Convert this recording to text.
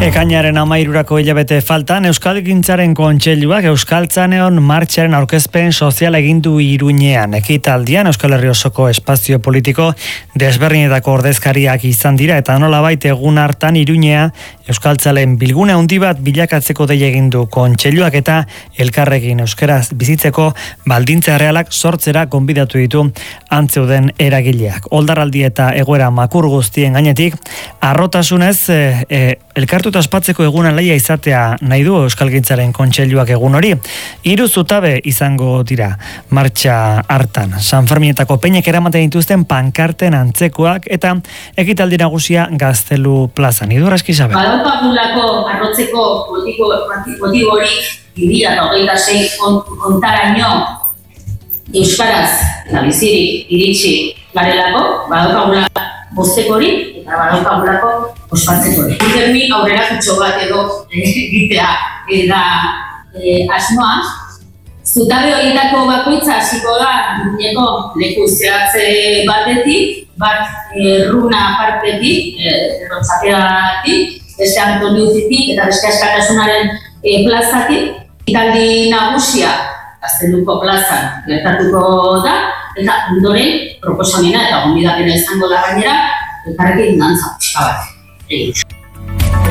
Ekainaren 13 hilabete faltan Euskalgintzaren Kontseiluak Euskaltzaneon martxaren aurkezpen sozial egin du Iruñean. Ekitaldian Euskal Herri osoko espazio politiko desberdinetako ordezkariak izan dira eta nolabait egun hartan Iruñea euskaltzaleen bilgune handi bat bilakatzeko deia egin du Kontseiluak eta elkarrekin euskaraz bizitzeko baldintza errealak sortzera gonbidatu ditu antzeuden eragileak. Oldarraldi eta egoera makur guztien gainetik harrotasunez elkartuta ospatzeko eguna laia izatea nahi du Euskalgintzaren Kontseiluak egun hori. 3 zutabe izango dira martxa hartan. San Ferminetako peinek eramaten dituzten pankarten antzekoak eta ekitaldi nagusia Gaztelu plazan. Idurra Eskizabel. Badaukagulako arrotzeko motiborik 2026 kontaraino euskaraz eta bizirik iritsi garelako, badaukagulako bostekorik eta badaukagulako ospatzekorik. Intermi aurrera kutxo bat edo egitea da asmoa. Zutabe horietako bakoitza hasiko da Iruñeko leku zehatze batetik, bat Runa partetik, Errotzapeatik, beste Antoniuzitik eta beste Askatasunaren plazatik. Ekitaldi nagusia Gazteluko plazan gertatuko da, eta ondoren proposamena eta gonbidapena izango da gainera, elkarrekin dantza bat egin.